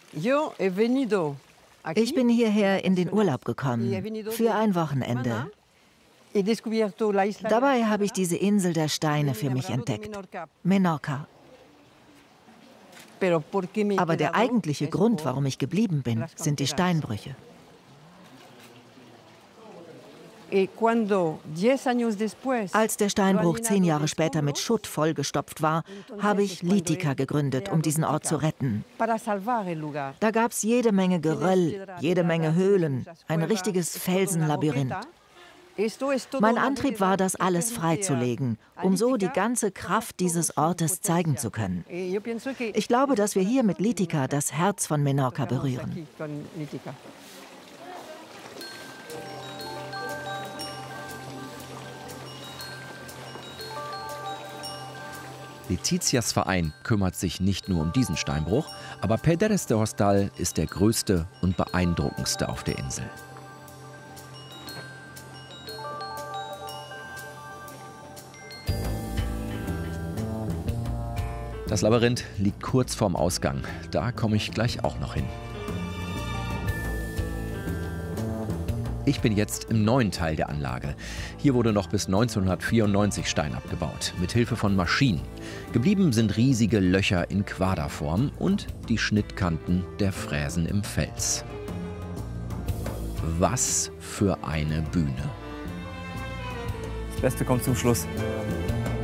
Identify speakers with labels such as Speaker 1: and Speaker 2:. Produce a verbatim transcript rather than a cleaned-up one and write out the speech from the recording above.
Speaker 1: Ich bin hierher in den Urlaub gekommen, für ein Wochenende. Dabei habe ich diese Insel der Steine für mich entdeckt, Menorca. Aber der eigentliche Grund, warum ich geblieben bin, sind die Steinbrüche. Als der Steinbruch zehn Jahre später mit Schutt vollgestopft war, habe ich Litica gegründet, um diesen Ort zu retten. Da gab es jede Menge Geröll, jede Menge Höhlen, ein richtiges Felsenlabyrinth. Mein Antrieb war, das alles freizulegen, um so die ganze Kraft dieses Ortes zeigen zu können. Ich glaube, dass wir hier mit Litica das Herz von Menorca berühren.
Speaker 2: Letitias Verein kümmert sich nicht nur um diesen Steinbruch, aber Pedres de Hostal ist der größte und beeindruckendste auf der Insel. Das Labyrinth liegt kurz vorm Ausgang. Da komme ich gleich auch noch hin. Ich bin jetzt im neuen Teil der Anlage. Hier wurde noch bis neunzehnhundertvierundneunzig Stein abgebaut, mit Hilfe von Maschinen. Geblieben sind riesige Löcher in Quaderform und die Schnittkanten der Fräsen im Fels. Was für eine Bühne!
Speaker 3: Das Beste kommt zum Schluss.